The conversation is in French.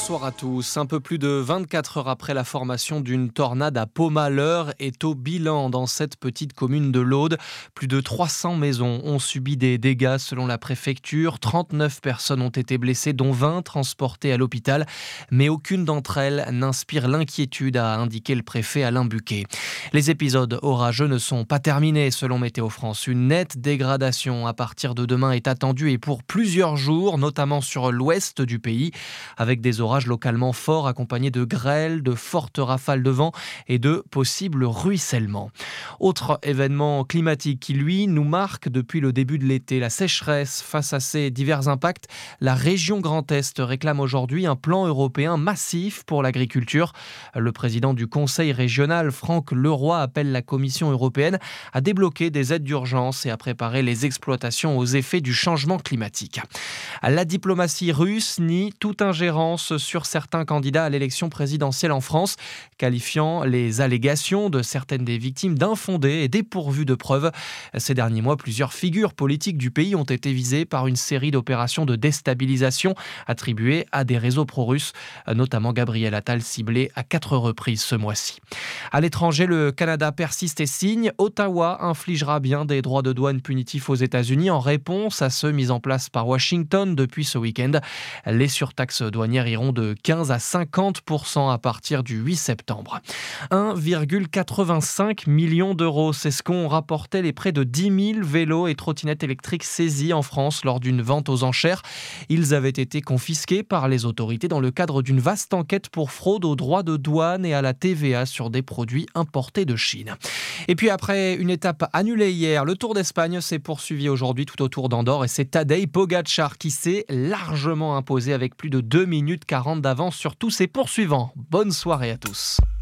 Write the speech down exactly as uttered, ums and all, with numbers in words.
Bonsoir à tous. Un peu plus de vingt-quatre heures après la formation d'une tornade à Poma, l'heure est au bilan dans cette petite commune de l'Aude. Plus de trois cents maisons ont subi des dégâts selon la préfecture. trente-neuf personnes ont été blessées, dont vingt transportées à l'hôpital. Mais aucune d'entre elles n'inspire l'inquiétude, a indiqué le préfet Alain Buquet. Les épisodes orageux ne sont pas terminés selon Météo France. Une nette dégradation à partir de demain est attendue et pour plusieurs jours, notamment sur l'ouest du pays, avec des orages localement forts accompagnés de grêles, de fortes rafales de vent et de possibles ruissellements. Autre événement climatique qui, lui, nous marque depuis le début de l'été, la sécheresse. Face à ces divers impacts, la région Grand Est réclame aujourd'hui un plan européen massif pour l'agriculture. Le président du Conseil régional, Franck Leroy, appelle la Commission européenne à débloquer des aides d'urgence et à préparer les exploitations aux effets du changement climatique. La diplomatie russe nie toute ingérence sur certains candidats à l'élection présidentielle en France, qualifiant les allégations de certaines des victimes d'infondées et dépourvues de preuves. Ces derniers mois, plusieurs figures politiques du pays ont été visées par une série d'opérations de déstabilisation attribuées à des réseaux pro-russes, notamment Gabriel Attal ciblé à quatre reprises ce mois-ci. À l'étranger, le Canada persiste et signe. Ottawa infligera bien des droits de douane punitifs aux États-Unis en réponse à ceux mis en place par Washington depuis ce week-end. Les surtaxes douanières iront de quinze à cinquante pour cent à partir du huit septembre. un virgule quatre-vingt-cinq million d'euros, c'est ce qu'ont rapporté les près de dix mille vélos et trottinettes électriques saisis en France lors d'une vente aux enchères. Ils avaient été confisqués par les autorités dans le cadre d'une vaste enquête pour fraude aux droits de douane et à la T V A sur des produits importés de Chine. Et puis après une étape annulée hier, le Tour d'Espagne s'est poursuivi aujourd'hui tout autour d'Andorre et c'est Tadej Pogačar qui s'est largement imposé avec plus de deux minutes quarante d'avance sur tous ses poursuivants. Bonne soirée à tous.